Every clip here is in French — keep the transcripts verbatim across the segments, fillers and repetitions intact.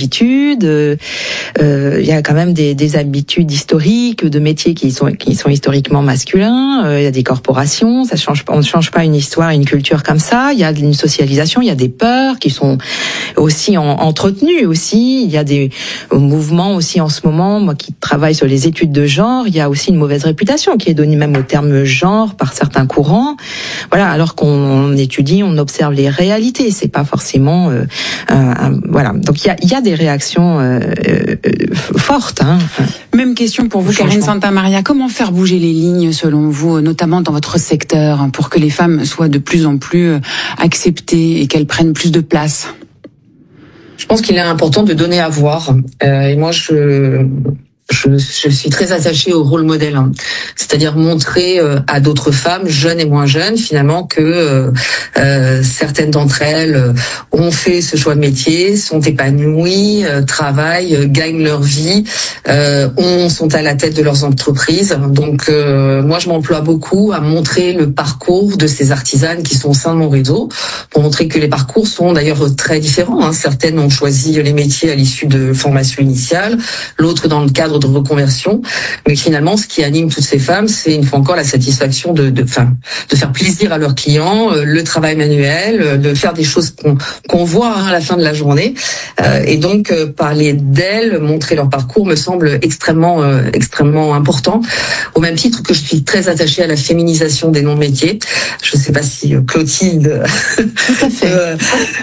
habitudes. Euh, euh, il y a quand même des, des habitudes historiques, de métiers qui sont qui sont historiquement masculins. Euh, il y a des corporations, ça change. On ne change pas une histoire, une culture comme ça. Il y a une socialisation, il y a des peurs qui sont aussi en, entretenues aussi. Il y a des mouvements aussi en ce moment. Moi, qui travaille sur les études de genre, il y a aussi une mauvaise réputation qui est donnée même au terme genre par certains courants. Voilà, alors qu'on étudie, on observe les réalités. C'est pas forcément euh, un, un, voilà. Donc il y a, il y a des réactions euh, euh, fortes. Hein. Même question pour vous, Karine Santamaria. Comment faire bouger les lignes selon vous, notamment dans votre secteur, pour que les femmes soient de plus en plus acceptées et qu'elles prennent plus de place? Je pense qu'il est important de donner à voir. Euh, et moi, je... Je, je suis très attachée au rôle modèle, hein. C'est-à-dire montrer euh, à d'autres femmes, jeunes et moins jeunes, finalement, que euh, euh, certaines d'entre elles euh, ont fait ce choix de métier, sont épanouies, euh, travaillent, euh, gagnent leur vie, euh, ont, sont à la tête de leurs entreprises. Donc, euh, moi, je m'emploie beaucoup à montrer le parcours de ces artisanes qui sont au sein de mon réseau, pour montrer que les parcours sont d'ailleurs très différents, hein. Certaines ont choisi les métiers à l'issue de formation initiale, l'autre dans le cadre de reconversion, mais finalement, ce qui anime toutes ces femmes, c'est une fois encore la satisfaction de, de, enfin, de faire plaisir à leurs clients, euh, le travail manuel, euh, de faire des choses qu'on qu'on voit hein, à la fin de la journée, euh, et donc euh, parler d'elles, montrer leur parcours, me semble extrêmement, euh, extrêmement important. Au même titre que je suis très attachée à la féminisation des noms de métiers. Je ne sais pas si euh, Clotilde. Tout à fait. euh...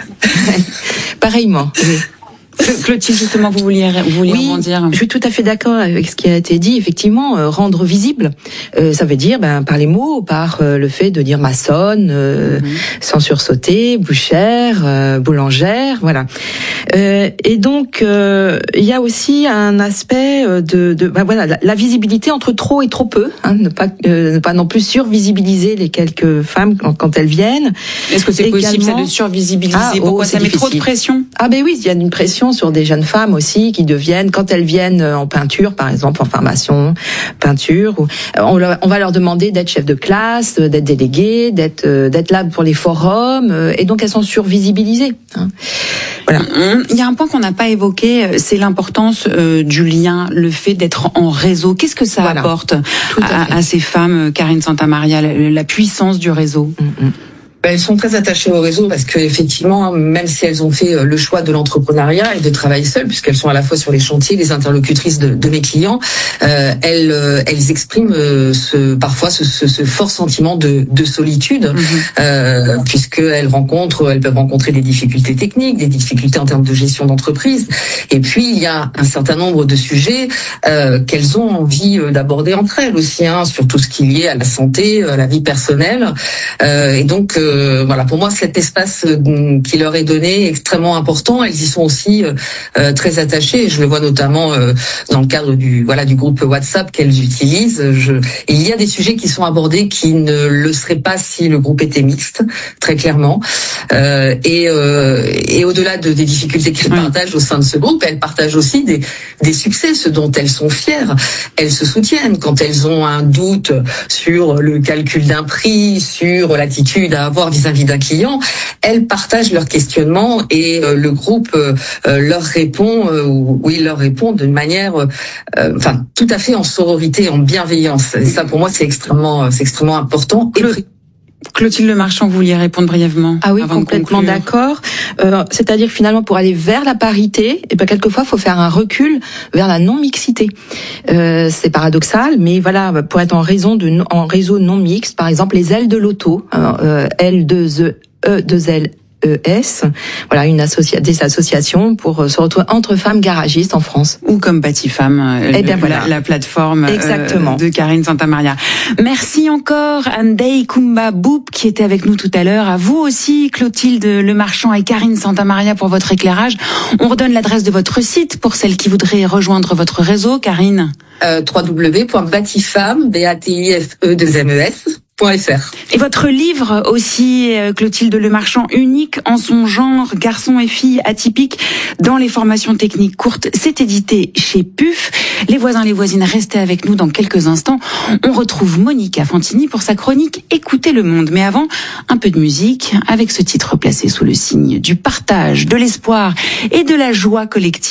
Pareillement. Oui. Clotilde, justement, vous vouliez, vous vouliez oui, rebondir. Je suis tout à fait d'accord avec ce qui a été dit. Effectivement, euh, rendre visible, euh, ça veut dire ben, par les mots, par euh, le fait de dire maçonne, euh, mm-hmm. sans sursauter, bouchère, euh, boulangère, voilà. Euh, et donc, euh, il y a aussi un aspect de, de ben, voilà, la, la visibilité entre trop et trop peu, hein, ne pas, euh, ne pas non plus survisibiliser les quelques femmes quand, quand elles viennent. Est-ce que c'est Également, possible ça de survisibiliser? ah, Pourquoi oh, ça met difficile. trop de pression? Ah ben oui, il y a une pression sur des jeunes femmes aussi qui deviennent, quand elles viennent en peinture, par exemple en formation peinture, ou, on, leur, on va leur demander d'être chef de classe, d'être déléguée, d'être d'être là pour les forums, et donc elles sont survisibilisées. Hein. Voilà. Il y a un point qu'on n'a pas évoqué, c'est l'importance euh, du lien, le fait d'être en réseau. Qu'est-ce que ça voilà. apporte à, à, à ces femmes, Karine Santamaria, la, la puissance du réseau? Mm-hmm. Elles sont très attachées au réseau parce que effectivement, même si elles ont fait le choix de l'entrepreneuriat et de travailler seules, puisqu'elles sont à la fois sur les chantiers, les interlocutrices de, de mes clients, euh, elles, elles expriment ce, parfois ce, ce, ce fort sentiment de, de solitude, mmh. euh, puisqu'elles rencontrent, elles peuvent rencontrer des difficultés techniques, des difficultés en termes de gestion d'entreprise. Et puis il y a un certain nombre de sujets euh, qu'elles ont envie d'aborder entre elles aussi, hein, sur tout ce qui est lié à la santé, à la vie personnelle, euh, et donc euh, Euh, voilà, pour moi, cet espace euh, qui leur est donné est extrêmement important. Elles y sont aussi euh, très attachées. Je le vois notamment euh, dans le cadre du voilà du groupe WhatsApp qu'elles utilisent. Je, et il y a des sujets qui sont abordés qui ne le seraient pas si le groupe était mixte, très clairement. Euh, et, euh, et au-delà de, des difficultés qu'elles partagent au sein de ce groupe, elles partagent aussi des, des succès, ce dont elles sont fières. Elles se soutiennent quand elles ont un doute sur le calcul d'un prix, sur l'attitude à avoir vis-à-vis d'un client, elles partagent leurs questionnements et euh, le groupe euh, leur répond, euh, ou, ou il leur répond de manière, euh, enfin, tout à fait en sororité, en bienveillance. Et ça, pour moi, c'est extrêmement, c'est extrêmement important. Et Clotilde Lemarchand, vous vouliez répondre brièvement? Ah oui, complètement d'accord. Euh, c'est-à-dire finalement pour aller vers la parité, et ben quelquefois il faut faire un recul vers la non-mixité. Euh, c'est paradoxal, mais voilà, pour être en réseau de en réseau non mixte, par exemple les ailes de l'auto, euh, L deux E, E deux L E S, voilà une associa- des associations pour se retrouver entre femmes garagistes en France. Ou comme Batifam, eh bien, voilà. la, la plateforme Exactement. Euh, de Karine Santamaria. Merci encore Andei Kumba Boub qui était avec nous tout à l'heure. À vous aussi Clotilde Lemarchand et Karine Santamaria pour votre éclairage. On redonne l'adresse de votre site pour celles qui voudraient rejoindre votre réseau, Karine. Euh, w w w point batifam, B A T I F E deux M E S. Et votre livre aussi, Clotilde Lemarchand, unique en son genre, garçons et filles atypiques dans les formations techniques courtes, c'est édité chez P U F. Les voisins, les voisines, restez avec nous dans quelques instants. On retrouve Monica Fantini pour sa chronique Écoutez le monde. Mais avant, un peu de musique avec ce titre placé sous le signe du partage, de l'espoir et de la joie collective.